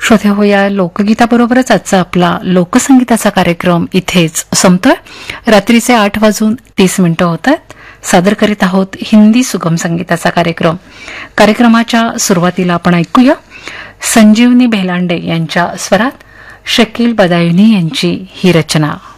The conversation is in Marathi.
श्रोते हो, या लोकगीताबरोबरच आजचा आपला लोकसंगीताचा कार्यक्रम इथेच संपतोय. रात्रीचे 8:30 होत आहेत. सादर करीत आहोत हिंदी सुगम संगीताचा कार्यक्रम. कार्यक्रमाच्या सुरुवातीला आपण ऐकूया संजीवनी भेलांडे यांच्या स्वरात शकील बदायुनी यांची ही रचना.